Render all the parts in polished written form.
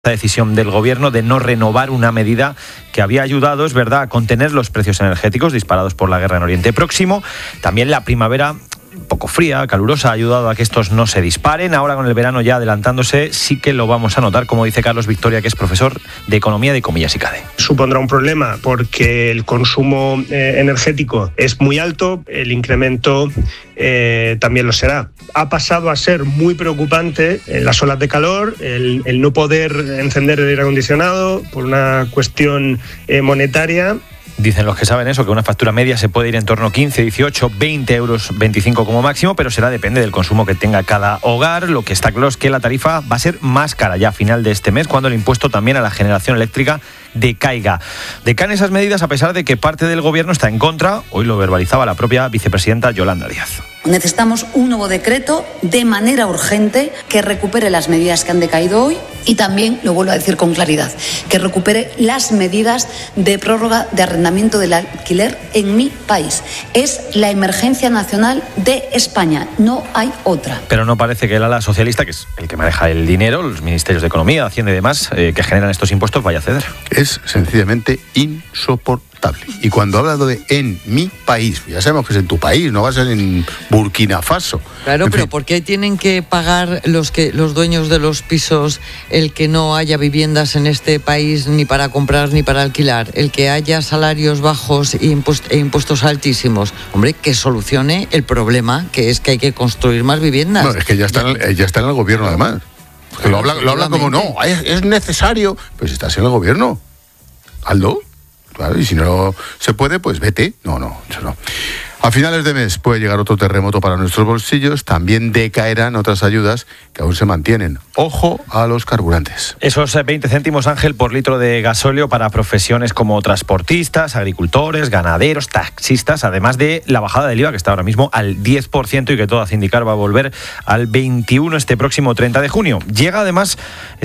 La decisión del gobierno de no renovar una medida que había ayudado, es verdad, a contener los precios energéticos disparados por la guerra en Oriente Próximo. También la primavera, un poco fría, calurosa, ha ayudado a que estos no se disparen. Ahora, con el verano ya adelantándose, sí que lo vamos a notar, como dice Carlos Victoria, que es profesor de Economía de Comillas y CADE. Supondrá un problema porque el consumo energético es muy alto, el incremento también lo será. Ha pasado a ser muy preocupante en las olas de calor, el no poder encender el aire acondicionado por una cuestión monetaria. Dicen los que saben eso, que una factura media se puede ir en torno a 15, 18, 20 euros, 25 como máximo, pero depende del consumo que tenga cada hogar. Lo que está claro es que la tarifa va a ser más cara ya a final de este mes, cuando el impuesto también a la generación eléctrica decaiga. Decaen esas medidas a pesar de que parte del gobierno está en contra. Hoy lo verbalizaba la propia vicepresidenta Yolanda Díaz. Necesitamos un nuevo decreto de manera urgente que recupere las medidas que han decaído hoy y también, lo vuelvo a decir con claridad, que recupere las medidas de prórroga de arrendamiento del alquiler en mi país. Es la emergencia nacional de España, no hay otra. Pero no parece que el ala socialista, que es el que maneja el dinero, los ministerios de Economía, Hacienda y demás, que generan estos impuestos, vaya a ceder. Es sencillamente insoportable. Y cuando habla de en mi país, ya sabemos que es en tu país, no va a ser en Burkina Faso. Claro, pero ¿por qué tienen que pagar los dueños de los pisos el que no haya viviendas en este país ni para comprar ni para alquilar? El que haya salarios bajos e impuestos altísimos. Hombre, que solucione el problema, que es que hay que construir más viviendas. No, es que ya está en el gobierno además. Que lo habla como no, es necesario. Pues si estás en el gobierno, hazlo. Claro, y si no se puede, pues vete. No, eso no. A finales de mes puede llegar otro terremoto para nuestros bolsillos. También decaerán otras ayudas que aún se mantienen. Ojo a los carburantes. Esos 20 céntimos, Ángel, por litro de gasóleo para profesiones como transportistas, agricultores, ganaderos, taxistas, además de la bajada del IVA, que está ahora mismo al 10% y que todo hace indicar va a volver al 21% este próximo 30 de junio. Llega además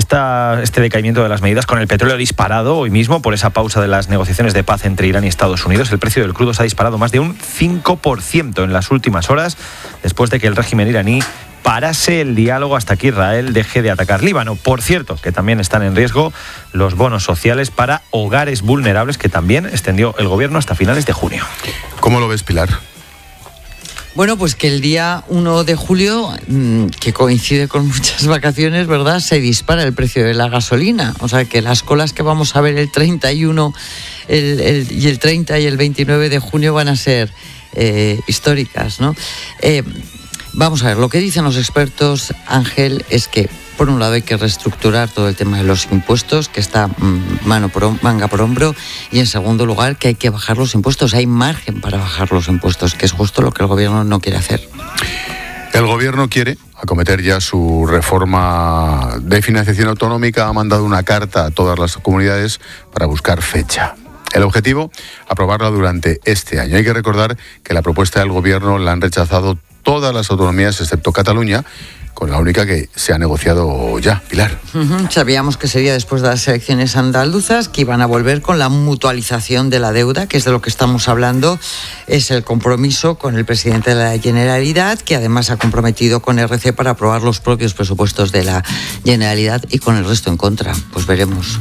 este decaimiento de las medidas con el petróleo disparado hoy mismo por esa pausa de las negociaciones de paz entre Irán y Estados Unidos. El precio del crudo se ha disparado más de un 5% en las últimas horas, después de que el régimen iraní parase el diálogo hasta que Israel deje de atacar Líbano. Por cierto, que también están en riesgo los bonos sociales para hogares vulnerables, que también extendió el gobierno hasta finales de junio. ¿Cómo lo ves, Pilar? Bueno, pues que el día 1 de julio, que coincide con muchas vacaciones, ¿verdad?, se dispara el precio de la gasolina. O sea, que las colas que vamos a ver el 31, y el 30 y el 29 de junio van a ser históricas, ¿no? Vamos a ver, lo que dicen los expertos, Ángel, es que por un lado hay que reestructurar todo el tema de los impuestos, que está manga por hombro, y en segundo lugar que hay que bajar los impuestos. Hay margen para bajar los impuestos, que es justo lo que el gobierno no quiere hacer. El gobierno quiere acometer ya su reforma de financiación autonómica. Ha mandado una carta a todas las comunidades para buscar fecha. El objetivo, aprobarla durante este año. Hay que recordar que la propuesta del gobierno la han rechazado todas las autonomías excepto Cataluña, con la única que se ha negociado ya, Pilar. Sabíamos que sería después de las elecciones andaluzas, que iban a volver con la mutualización de la deuda, que es de lo que estamos hablando. Es el compromiso con el presidente de la Generalidad, que además ha comprometido con RC para aprobar los propios presupuestos de la Generalidad, y con el resto en contra. Pues veremos.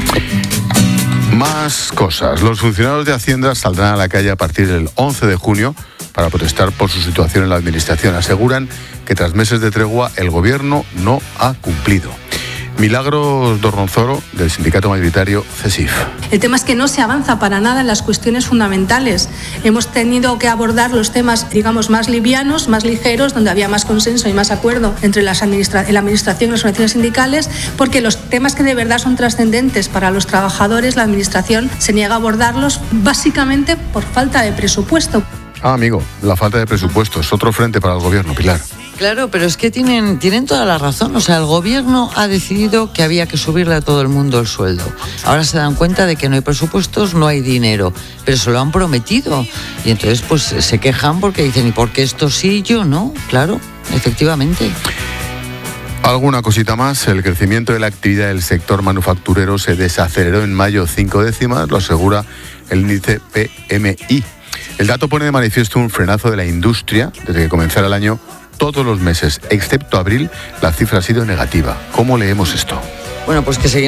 Más cosas. Los funcionarios de Hacienda saldrán a la calle a partir del 11 de junio para protestar por su situación en la administración. Aseguran que tras meses de tregua el gobierno no ha cumplido. Milagros Dorronzoro, del sindicato mayoritario CESIF. El tema es que no se avanza para nada en las cuestiones fundamentales. Hemos tenido que abordar los temas, digamos, más livianos, más ligeros, donde había más consenso y más acuerdo entre la administración y las organizaciones sindicales, porque los temas que de verdad son trascendentes para los trabajadores, la administración se niega a abordarlos básicamente por falta de presupuesto. Amigo, la falta de presupuesto es otro frente para el gobierno, Pilar. Claro, pero es que tienen toda la razón. O sea, el gobierno ha decidido que había que subirle a todo el mundo el sueldo. Ahora se dan cuenta de que no hay presupuestos, no hay dinero, pero se lo han prometido. Y entonces pues se quejan porque dicen, ¿y por qué esto sí y yo no? Claro, efectivamente. Alguna cosita más. El crecimiento de la actividad del sector manufacturero se desaceleró en mayo 5 décimas, lo asegura el índice PMI. El dato pone de manifiesto un frenazo de la industria desde que comenzara el año. Todos los meses, excepto abril, la cifra ha sido negativa. ¿Cómo leemos esto? Bueno, pues que seguimos